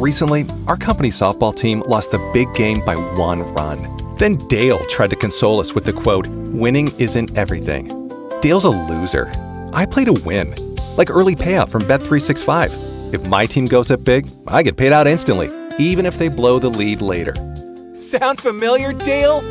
Recently, our company's softball team lost the big game by 1 run. Then Dale tried to console us with the quote, "Winning isn't everything." Dale's a loser. I play to win, like early payout from Bet365. If my team goes up big, I get paid out instantly, even if they blow the lead later. Sound familiar, Dale?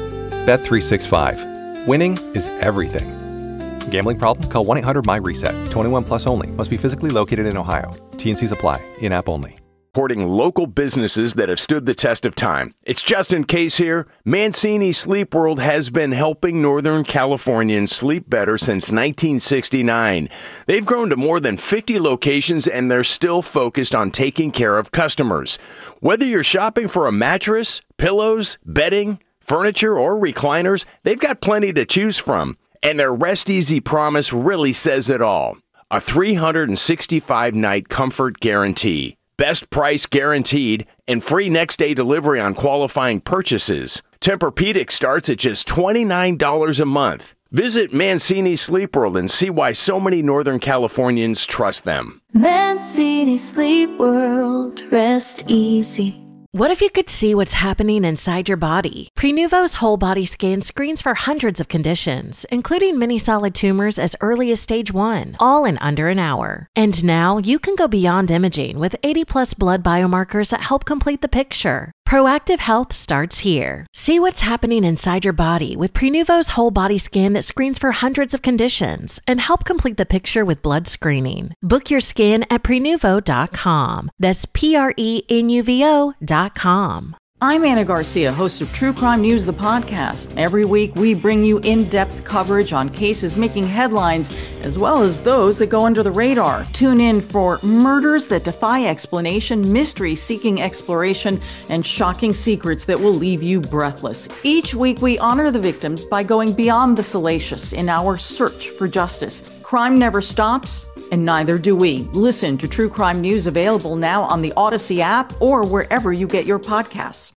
Bet365. Winning is everything. Gambling problem? Call 1-800-MY-RESET. 21 plus only. Must be physically located in Ohio. T&Cs apply. In-app only. Supporting local businesses that have stood the test of time. It's Justin Case here. Mancini Sleep World has been helping Northern Californians sleep better since 1969. They've grown to more than 50 locations, and they're still focused on taking care of customers. Whether you're shopping for a mattress, pillows, bedding, furniture, or recliners, they've got plenty to choose from. And their Rest Easy promise really says it all. A 365-night comfort guarantee. Best price guaranteed, and free next-day delivery on qualifying purchases. Tempur-Pedic starts at just $29 a month. Visit Mancini Sleep World and see why so many Northern Californians trust them. Mancini Sleep World, rest easy. What if you could see what's happening inside your body? Prenuvo's whole body scan screens for hundreds of conditions, including many solid tumors as early as stage 1, all in under an hour. And now you can go beyond imaging with 80+ blood biomarkers that help complete the picture. Proactive health starts here. See what's happening inside your body with Prenuvo's whole body scan that screens for hundreds of conditions and help complete the picture with blood screening. Book your scan at Prenuvo.com. That's Prenuvo.com. I'm Anna Garcia, host of True Crime News, the podcast. Every week, we bring you in-depth coverage on cases making headlines, as well as those that go under the radar. Tune in for murders that defy explanation, mysteries seeking exploration, and shocking secrets that will leave you breathless. Each week, we honor the victims by going beyond the salacious in our search for justice. Crime never stops, and neither do we. Listen to True Crime News, available now on the Odyssey app or wherever you get your podcasts.